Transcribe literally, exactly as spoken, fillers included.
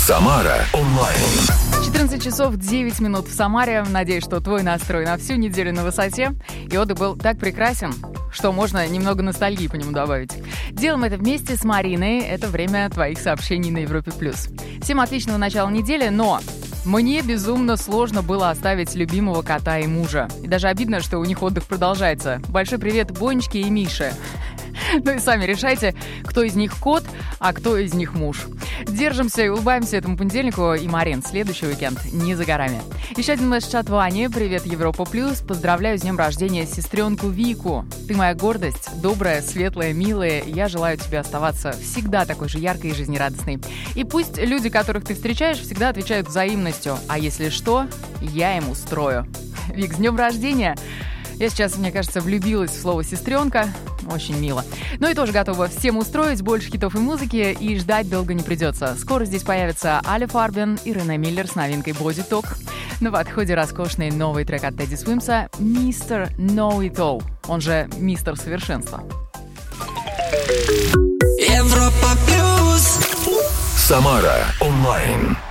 Самара онлайн. четырнадцать часов девять минут в Самаре. Надеюсь, что твой настрой на всю неделю на высоте. И отдых был так прекрасен, что можно немного ностальгии по нему добавить. Делаем это вместе с Мариной. Это время твоих сообщений на Европе+. Всем отличного начала недели, но мне безумно сложно было оставить любимого кота и мужа. И даже обидно, что у них отдых продолжается. Большой привет Бонечке и Мише. Ну и сами решайте, кто из них кот, а кто из них муж. Держимся и улыбаемся этому понедельнику. И, Марин, следующий уикенд не за горами. Еще один месседж Вани. Привет, Европа Плюс. Поздравляю с днем рождения сестренку Вику. Ты моя гордость, добрая, светлая, милая. Я желаю тебе оставаться всегда такой же яркой и жизнерадостной. И пусть люди, которых ты встречаешь, всегда отвечают взаимностью. А если что, я им устрою. Вик, с днем рождения! Я сейчас, мне кажется, влюбилась в слово «сестренка». Очень мило. Ну и тоже готова всем устроить, больше хитов и музыки, и ждать долго не придется. Скоро здесь появится Аля Фарбен и Рене Миллер с новинкой «Body Talk». На подходе роскошный новый трек от Тедди Свимса «мистер Know It All», он же «Мистер Совершенство». Европа Плюс. Самара онлайн.